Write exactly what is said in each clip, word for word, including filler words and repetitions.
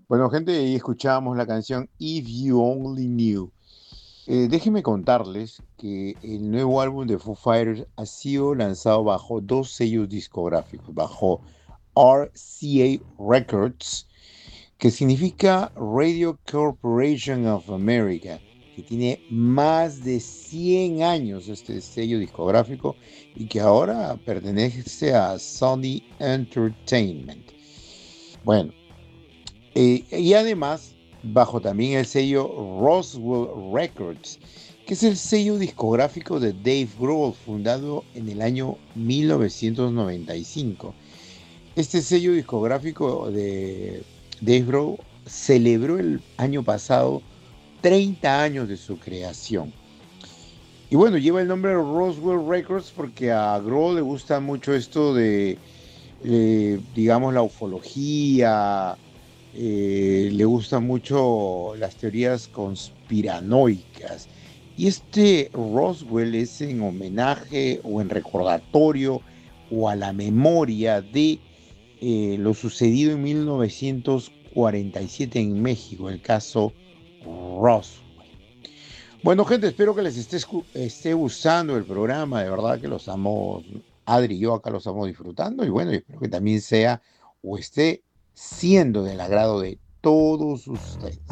Bueno, gente, ahí escuchábamos la canción If You Only Knew. Eh, déjenme contarles que el nuevo álbum de Foo Fighters ha sido lanzado bajo dos sellos discográficos, bajo R C A Records, que significa Radio Corporation of America, que tiene más de cien años este sello discográfico y que ahora pertenece a Sony Entertainment. Bueno, eh, y además, bajo también el sello Roswell Records, que es el sello discográfico de Dave Grohl, fundado en el año mil novecientos noventa y cinco. Este sello discográfico de Dave Grohl celebró el año pasado treinta años de su creación. Y bueno, lleva el nombre de Roswell Records porque a Grohl le gusta mucho esto de, eh, digamos, la ufología. Eh, le gustan mucho las teorías conspiranoicas. Y este Roswell es en homenaje o en recordatorio o a la memoria de eh, lo sucedido en mil novecientos cuarenta y siete en México, el caso Roswell. Bueno, gente, espero que les esté, esté gustando el programa. De verdad que lo estamos, Adri y yo acá lo estamos disfrutando. Y bueno, espero que también sea o esté siendo del agrado de todos ustedes.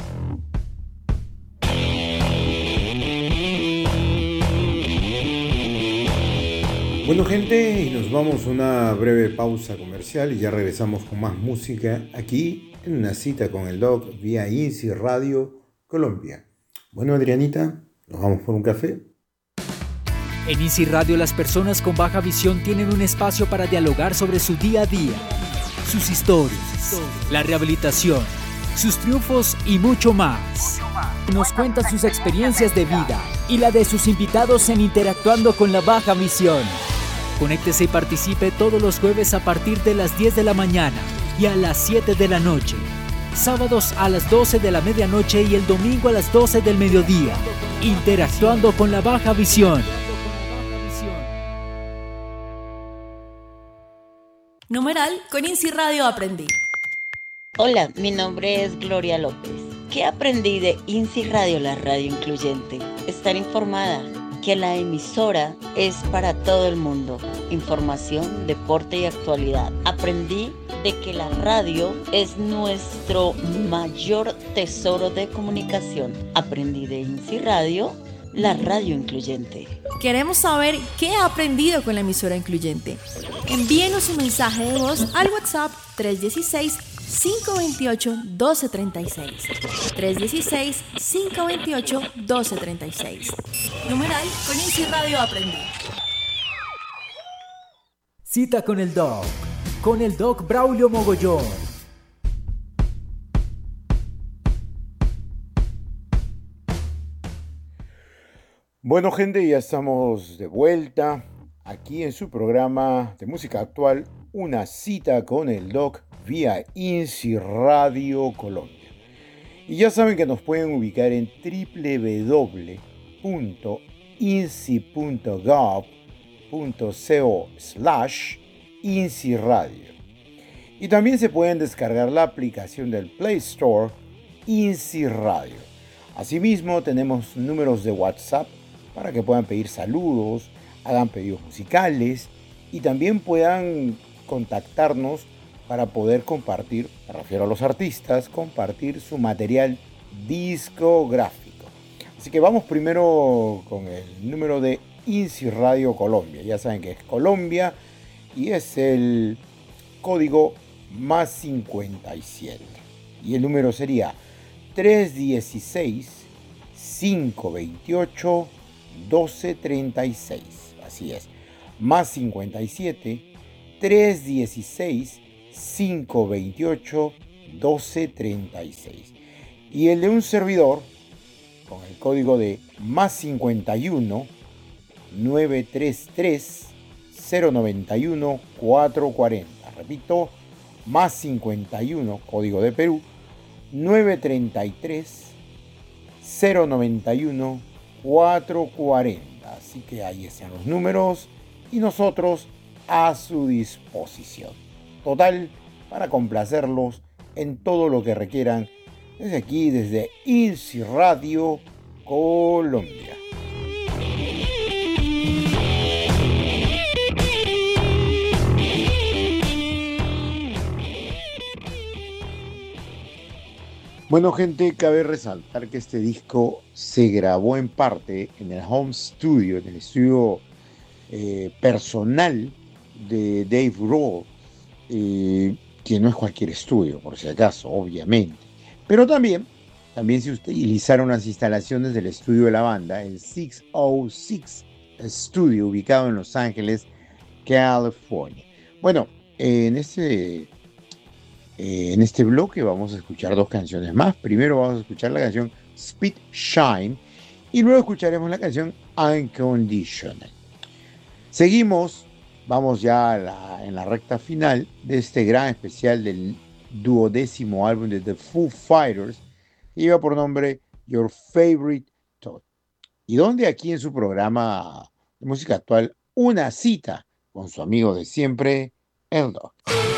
Bueno, gente, y nos vamos a una breve pausa comercial y ya regresamos con más música aquí en una cita con el Doc vía INSI Radio Colombia. Bueno, Adrianita, ¿nos vamos por un café? En INSI Radio las personas con baja visión tienen un espacio para dialogar sobre su día a día, sus historias, la rehabilitación, sus triunfos y mucho más. Nos cuentan sus experiencias de vida y la de sus invitados en Interactuando con la Baja Visión. Conéctese y participe todos los jueves a partir de las diez de la mañana y a las siete de la noche. Sábados a las doce de la medianoche y el domingo a las doce del mediodía. Interactuando con la Baja Visión. Numeral con INSI Radio aprendí. Hola, mi nombre es Gloria López. ¿Qué aprendí de INSI Radio, la radio incluyente? Estar informada, que la emisora es para todo el mundo. Información, deporte y actualidad. Aprendí de que la radio es nuestro mayor tesoro de comunicación. Aprendí de INSI Radio, la radio incluyente. Queremos saber qué ha aprendido con la emisora incluyente. Envíenos un mensaje de voz al WhatsApp tres uno seis, cinco dos ocho, uno dos tres seis. tres uno seis, cinco dos ocho, uno dos tres seis. Numeral con INSI Radio aprendí. Cita con el Doc, con el Doc Braulio Mogollón. Bueno, gente, ya estamos de vuelta aquí en su programa de música actual, Una cita con el Doc vía INSI Radio Colombia. Y ya saben que nos pueden ubicar en doble u doble u doble u punto insi punto gov punto co slash INSI Radio. Y también se pueden descargar la aplicación del Play Store INSI Radio. Asimismo, tenemos números de WhatsApp para que puedan pedir saludos, hagan pedidos musicales y también puedan contactarnos para poder compartir, me refiero a los artistas, compartir su material discográfico. Así que vamos primero con el número de INSI Radio Colombia. Ya saben que es Colombia y es el código más cincuenta y siete. Y el número sería tres uno seis, cinco dos ocho, uno dos tres seis. Así es, más cincuenta y siete, tres uno seis, cinco dos ocho, uno dos tres seis. Y el de un servidor con el código de más cincuenta y uno, nueve tres tres, cero nueve uno, cuatro cuatro cero. Repito, más cincuenta y uno, código de Perú, nueve tres tres, cero nueve uno, cuatro cuatro cero. Así que ahí están los números y nosotros a su disposición. Total, para complacerlos en todo lo que requieran desde aquí, desde INSI Radio Colombia. Bueno, gente, cabe resaltar que este disco se grabó en parte en el home studio, en el estudio eh, personal de Dave Grohl, eh, que no es cualquier estudio, por si acaso, obviamente. Pero también, también se utilizaron las instalaciones del estudio de la banda, el seiscientos seis Studio, ubicado en Los Ángeles, California. Bueno, en este... Eh, en este bloque vamos a escuchar dos canciones más. Primero vamos a escuchar la canción Speed Shine y luego escucharemos la canción Unconditional. Seguimos, vamos ya a la, en la recta final de este gran especial del duodécimo álbum de The Foo Fighters, que lleva por nombre Your Favorite Toy, y donde aquí en su programa de música actual, una cita con su amigo de siempre, el Doc.